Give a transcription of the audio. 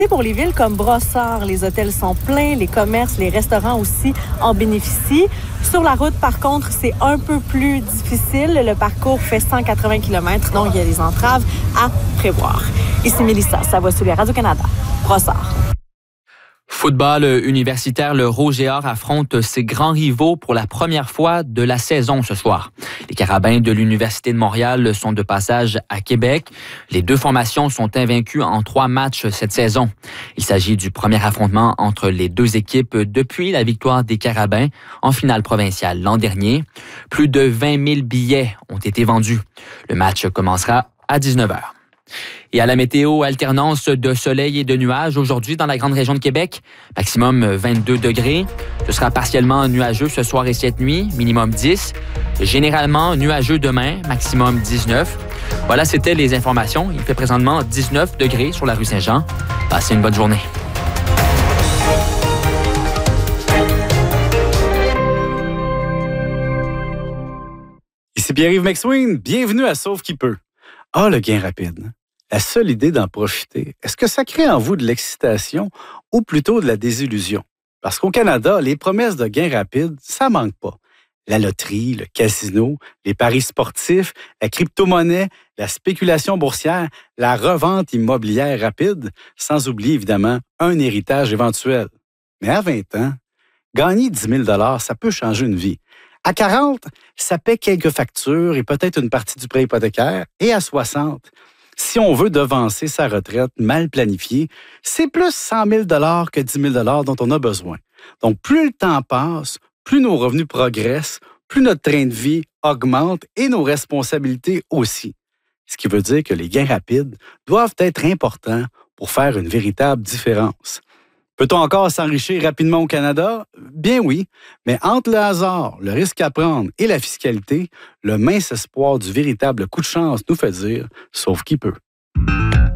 Pour les villes comme Brossard, les hôtels sont pleins, les commerces, les restaurants aussi en bénéficient. Sur la route, par contre, c'est un peu plus difficile. Le parcours fait 180 km, donc il y a des entraves à prévoir. Ici Mélissa, ça va sur les Radio-Canada. Brossard. Football universitaire, le Rouge et Or affronte ses grands rivaux pour la première fois de la saison ce soir. Les Carabins de l'Université de Montréal sont de passage à Québec. Les deux formations sont invaincues en 3 matchs cette saison. Il s'agit du premier affrontement entre les deux équipes depuis la victoire des Carabins en finale provinciale l'an dernier. Plus de 20 000 billets ont été vendus. Le match commencera à 19h. Et à la météo, alternance de soleil et de nuages aujourd'hui dans la grande région de Québec. Maximum 22 degrés. Ce sera partiellement nuageux ce soir et cette nuit, minimum 10. Généralement nuageux demain, maximum 19. Voilà, c'était les informations. Il fait présentement 19 degrés sur la rue Saint-Jean. Passez une bonne journée. Ici Pierre-Yves McSween. Bienvenue à Sauve qui peut. Ah, le gain rapide. La seule idée d'en profiter, est-ce que ça crée en vous de l'excitation ou plutôt de la désillusion? Parce qu'au Canada, les promesses de gains rapides, ça manque pas. La loterie, le casino, les paris sportifs, la crypto-monnaie, la spéculation boursière, la revente immobilière rapide, sans oublier évidemment un héritage éventuel. Mais à 20 ans, gagner 10 000 ça peut changer une vie. À 40, ça paie quelques factures et peut-être une partie du prêt hypothécaire. Et à 60, si on veut devancer sa retraite mal planifiée, c'est plus 100 000 que 10 000 dont on a besoin. Donc, plus le temps passe, plus nos revenus progressent, plus notre train de vie augmente et nos responsabilités aussi. Ce qui veut dire que les gains rapides doivent être importants pour faire une véritable différence. Peut-on encore s'enrichir rapidement au Canada? Bien oui, mais entre le hasard, le risque à prendre et la fiscalité, le mince espoir du véritable coup de chance nous fait dire « sauf qui peut ».